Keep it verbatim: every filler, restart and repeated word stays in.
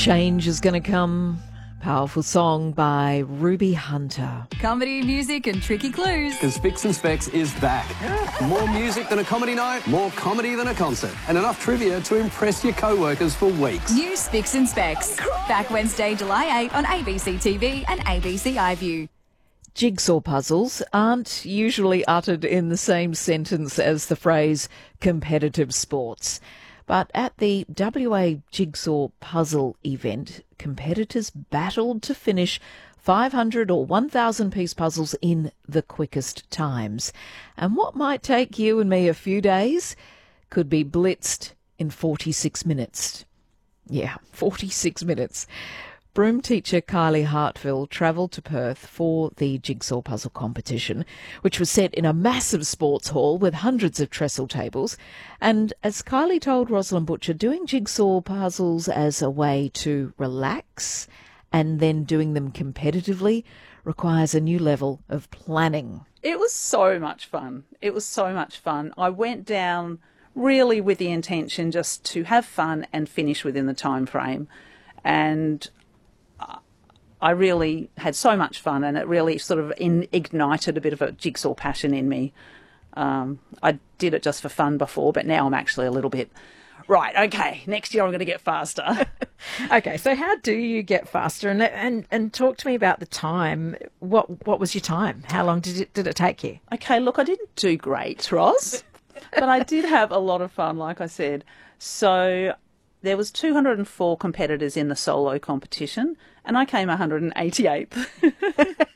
Change is going to come. Powerful song by Ruby Hunter. Comedy, music and tricky clues. Because Spicks and Specs is back. More music than a comedy night, more comedy than a concert, and enough trivia to impress your co-workers for weeks. New Spicks and Specs. Back Wednesday, July eighth on A B C T V and A B C iView. Jigsaw puzzles aren't usually uttered in the same sentence as the phrase competitive sports. But at the W A Jigsaw Puzzle event, competitors battled to finish five hundred or one thousand piece puzzles in the quickest times. And what might take you and me a few days could be blitzed in forty-six minutes. Yeah, forty-six minutes. Broom teacher Kylie Hartville travelled to Perth for the jigsaw puzzle competition, which was set in a massive sports hall with hundreds of trestle tables. And as Kylie told Rosalind Butcher, doing jigsaw puzzles as a way to relax and then doing them competitively requires a new level of planning. It was so much fun. It was so much fun. I went down really with the intention just to have fun and finish within the time frame. And I really had so much fun, and it really sort of in, ignited a bit of a jigsaw passion in me. Um, I did it just for fun before, but now I'm actually a little bit, right, okay, next year I'm going to get faster. Okay, so how do you get faster? And and and talk to me about the time. What what was your time? How long did it did it take you? Okay, look, I didn't do great, Roz, but I did have a lot of fun, like I said. So there was two hundred four competitors in the solo competition, and I came one hundred eighty-eighth.